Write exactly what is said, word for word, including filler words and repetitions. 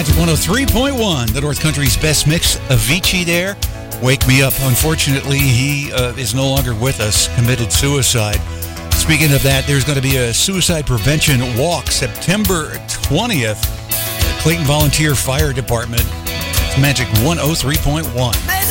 Magic one oh three point one, the North Country's best mix. Avicii there, Wake Me Up. Unfortunately, he uh, is no longer with us, committed suicide. Speaking of that, there's going to be a suicide prevention walk September twentieth at Clayton Volunteer Fire Department. It's Magic one oh three point one.